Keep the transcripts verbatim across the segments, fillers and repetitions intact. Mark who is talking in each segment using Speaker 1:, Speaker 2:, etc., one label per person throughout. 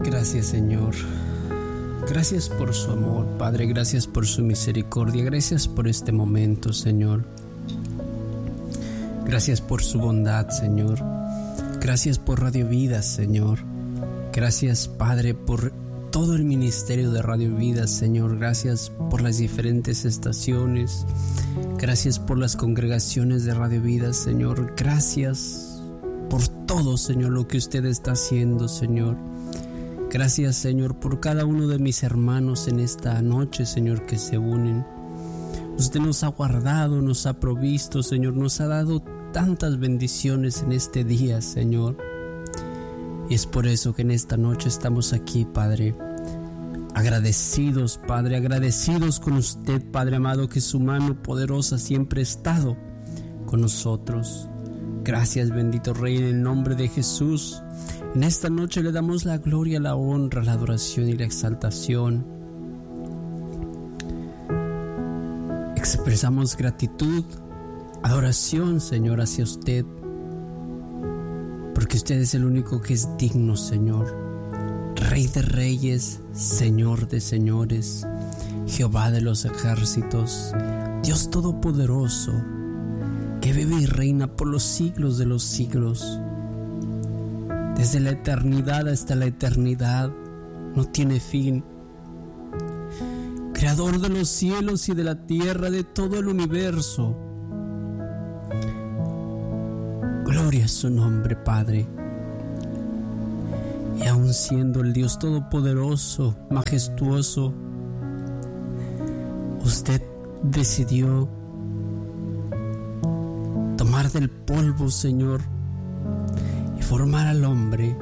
Speaker 1: Gracias, Señor. Gracias por su amor, Padre. Gracias por su misericordia. Gracias por este momento, Señor. Gracias por su bondad, Señor. Gracias por Radio Vida, Señor. Gracias, Padre, por todo el ministerio de Radio Vida, Señor. Gracias por las diferentes estaciones. Gracias por las congregaciones de Radio Vida, Señor. Gracias por todo, Señor, lo que usted está haciendo, Señor. Gracias, Señor, por cada uno de mis hermanos en esta noche, Señor, que se unen. Usted nos ha guardado, nos ha provisto, Señor, nos ha dado tantas bendiciones en este día, Señor. Y es por eso que en esta noche estamos aquí, Padre, agradecidos, Padre, agradecidos con usted, Padre amado, que su mano poderosa siempre ha estado con nosotros. Gracias, bendito Rey, en el nombre de Jesús. En esta noche le damos la gloria, la honra, la adoración y la exaltación. Expresamos gratitud, adoración, Señor, hacia usted, porque usted es el único que es digno, Señor. Rey de reyes, Señor de señores, Jehová de los ejércitos, Dios todopoderoso, que vive y reina por los siglos de los siglos. Desde la eternidad hasta la eternidad, no tiene fin. Creador de los cielos y de la tierra, de todo el universo. Gloria a su nombre, Padre. Y aun siendo el Dios todopoderoso, majestuoso, usted decidió tomar del polvo, Señor, y formar al hombre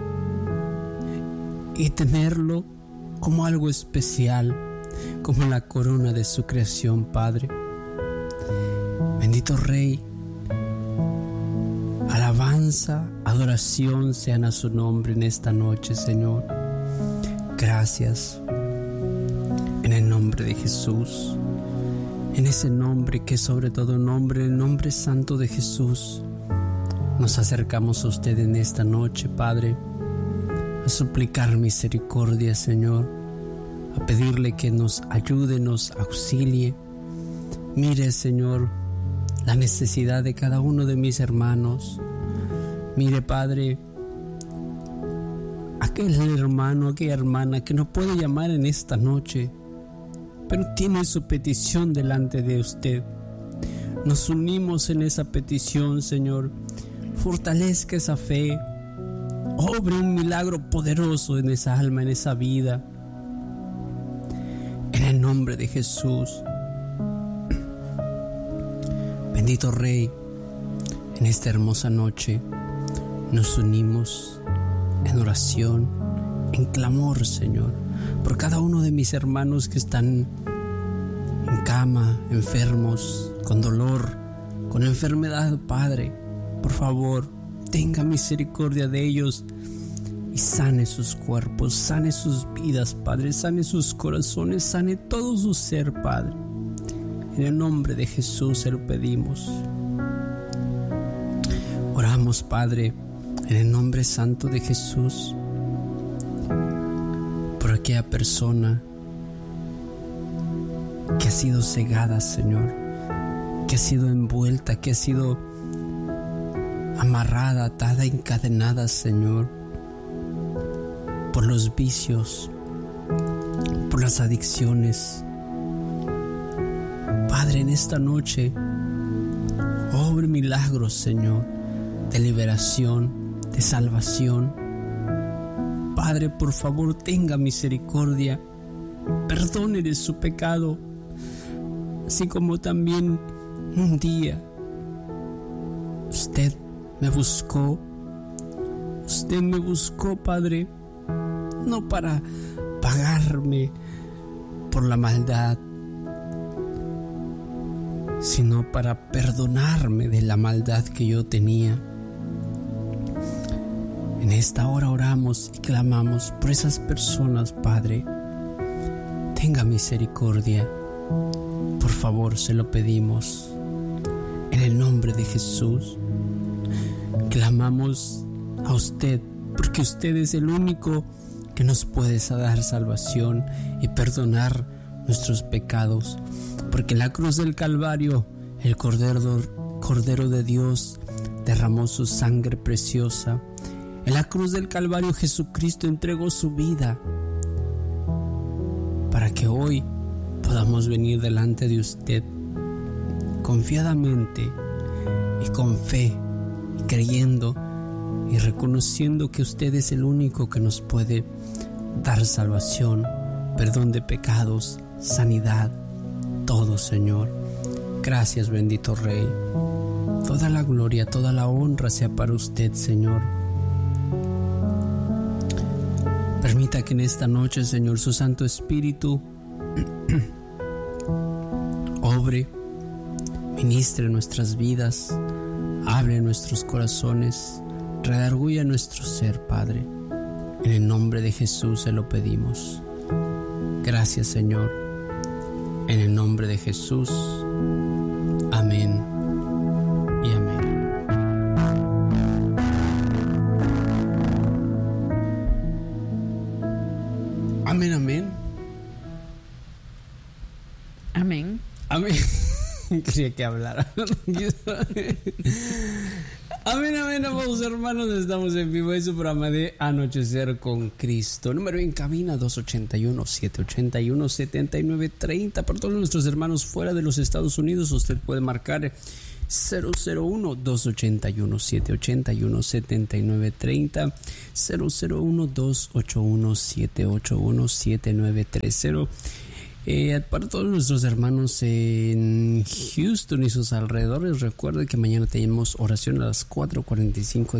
Speaker 1: y tenerlo como algo especial, como la corona de su creación, Padre. Bendito Rey, alabanza, adoración sean a su nombre en esta noche, Señor. Gracias. En el nombre de Jesús, en ese nombre que es sobre todo nombre, el nombre santo de Jesús, nos acercamos a usted en esta noche, Padre, a suplicar misericordia, Señor, a pedirle que nos ayude, nos auxilie. Mire, Señor, la necesidad de cada uno de mis hermanos. Mire, Padre, aquel hermano, aquella hermana que no puede llamar en esta noche, pero tiene su petición delante de usted. Nos unimos en esa petición, Señor. Fortalezca esa fe. Obre un milagro poderoso en esa alma, en esa vida. En el nombre de Jesús. Bendito Rey, en esta hermosa noche nos unimos en oración, en clamor, Señor, por cada uno de mis hermanos que están en cama, enfermos, con dolor, con enfermedad, Padre. Por favor, tenga misericordia de ellos y sane sus cuerpos, sane sus vidas, Padre, sane sus corazones, sane todo su ser, Padre. En el nombre de Jesús se lo pedimos. Oramos, Padre, en el nombre santo de Jesús, por aquella persona que ha sido cegada, Señor, que ha sido envuelta, que ha sido amarrada, atada, encadenada, Señor, por los vicios, por las adicciones. Padre, en esta noche, obre milagros, Señor, de liberación, de salvación. Padre, por favor, tenga misericordia, perdónele su pecado, así como también un día usted me buscó, usted me buscó, Padre, no para pagarme por la maldad, sino para perdonarme de la maldad que yo tenía. En esta hora oramos y clamamos por esas personas, Padre. Tenga misericordia. Por favor, se lo pedimos. En el nombre de Jesús, clamamos a usted, porque usted es el único que nos puedes dar salvación y perdonar nuestros pecados, porque en la cruz del Calvario el Cordero, Cordero de Dios derramó su sangre preciosa. En la cruz del Calvario Jesucristo entregó su vida para que hoy podamos venir delante de usted confiadamente y con fe, y creyendo y reconociendo que usted es el único que nos puede dar salvación, perdón de pecados, sanidad, todo, Señor. Gracias, bendito Rey. Toda la gloria, toda la honra sea para usted, Señor. Permita que en esta noche, Señor, su Santo Espíritu obre, ministre nuestras vidas, hable nuestros corazones, redarguya nuestro ser, Padre. En el nombre de Jesús se lo pedimos. Gracias, Señor. En el nombre de Jesús. Amén y amén. Amén, amén.
Speaker 2: Amén.
Speaker 1: Amén. Quería que hablara. Amén, amén, amados hermanos. Estamos en vivo en su programa de Anochecer con Cristo. Número en cabina dos ochenta y uno, siete ochenta y uno, setenta y nueve treinta. Para todos nuestros hermanos fuera de los Estados Unidos, usted puede marcar cero cero uno, dos ochenta y uno, siete ochenta y uno, setenta y nueve treinta, cero cero uno, dos ochenta y uno, siete ochenta y uno, setenta y nueve treinta. Eh, para todos nuestros hermanos en Houston y sus alrededores, recuerden que mañana tenemos oración a las cuatro cuarenta y cinco